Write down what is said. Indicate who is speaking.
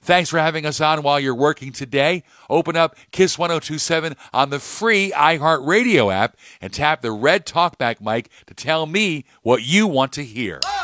Speaker 1: Thanks for having us on while you're working today. Open up Kiss 1027 on the free iHeartRadio app and tap the red talkback mic to tell me what you want to hear.